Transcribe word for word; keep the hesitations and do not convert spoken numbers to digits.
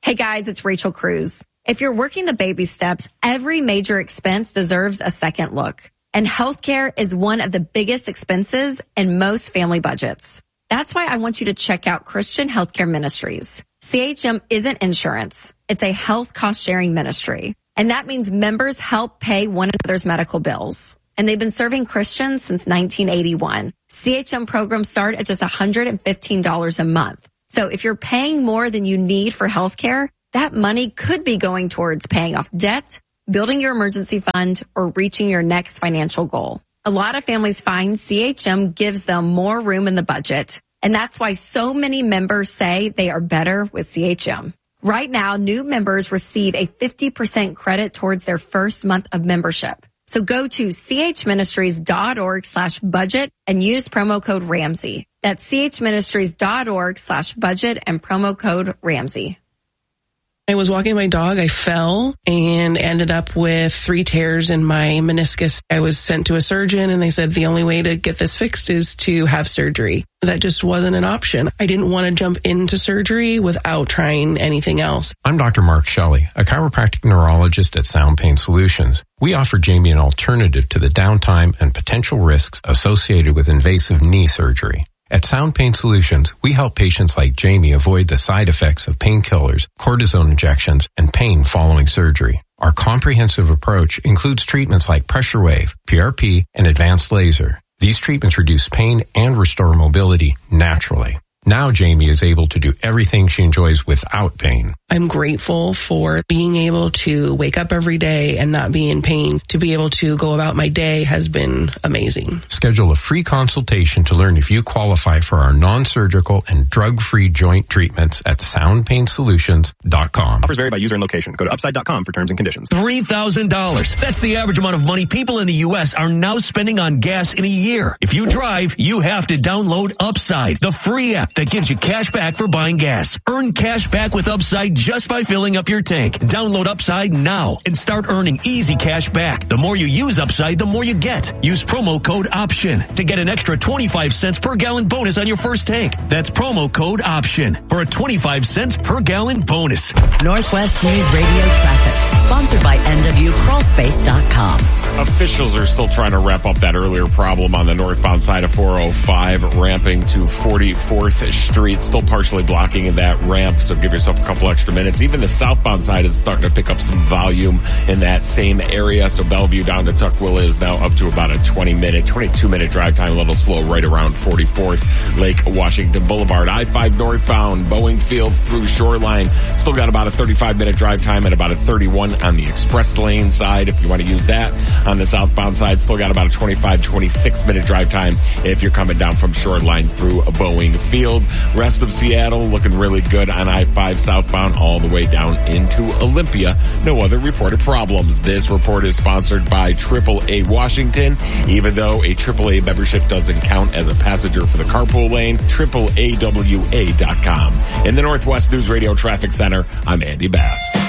Hey guys, it's Rachel Cruz. If you're working the baby steps, every major expense deserves a second look. And healthcare is one of the biggest expenses in most family budgets. That's why I want you to check out Christian Healthcare Ministries. C H M isn't insurance. It's a health cost-sharing ministry. And that means members help pay one another's medical bills. And they've been serving Christians since nineteen eighty-one. C H M programs start at just one hundred fifteen dollars a month. So if you're paying more than you need for healthcare, that money could be going towards paying off debt, building your emergency fund, or reaching your next financial goal. A lot of families find C H M gives them more room in the budget, and that's why so many members say they are better with C H M. Right now, new members receive a fifty percent credit towards their first month of membership. So go to chministries.org slash budget and use promo code Ramsey. That's chministries.org slash budget and promo code Ramsey. I was walking my dog, I fell and ended up with three tears in my meniscus. I was sent to a surgeon and they said the only way to get this fixed is to have surgery. That just wasn't an option. I didn't want to jump into surgery without trying anything else. I'm Doctor Mark Shelley, a chiropractic neurologist at Sound Pain Solutions. We offer Jamie an alternative to the downtime and potential risks associated with invasive knee surgery. At Sound Pain Solutions, we help patients like Jamie avoid the side effects of painkillers, cortisone injections, and pain following surgery. Our comprehensive approach includes treatments like pressure wave, P R P, and advanced laser. These treatments reduce pain and restore mobility naturally. Now Jamie is able to do everything she enjoys without pain. I'm grateful for being able to wake up every day and not be in pain. To be able to go about my day has been amazing. Schedule a free consultation to learn if you qualify for our non-surgical and drug-free joint treatments at sound pain solutions dot com. Offers vary by user and location. Go to upside dot com for terms and conditions. three thousand dollars. That's the average amount of money people in the U S are now spending on gas in a year. If you drive, you have to download Upside, the free app that gives you cash back for buying gas. Earn cash back with Upside just by filling up your tank. Download Upside now and start earning easy cash back. The more you use Upside, the more you get. Use promo code OPTION to get an extra twenty-five cents per gallon bonus on your first tank. That's promo code OPTION for a twenty-five cents per gallon bonus. Northwest News Radio traffic, sponsored by N W crawl space dot com. Officials are still trying to wrap up that earlier problem on the northbound side of four oh five, ramping to forty-fourth Street, still partially blocking that ramp, so give yourself a couple extra minutes. Even the southbound side is starting to pick up some volume in that same area, so Bellevue down to Tukwila is now up to about a twenty minute, twenty-two minute drive time, a little slow right around forty-fourth, Lake Washington Boulevard. I five northbound, Boeing Field through Shoreline, still got about a thirty-five minute drive time and about a thirty-one on the express lane side if you want to use that. On the southbound side, still got about a twenty-five, twenty-six minute drive time if you're coming down from Shoreline through Boeing Field. Rest of Seattle looking really good on I five southbound all the way down into Olympia. No other reported problems. This report is sponsored by triple A Washington. Even though a triple A membership doesn't count as a passenger for the carpool lane, triple A W A dot com. In the Northwest News Radio Traffic Center, I'm Andy Bass.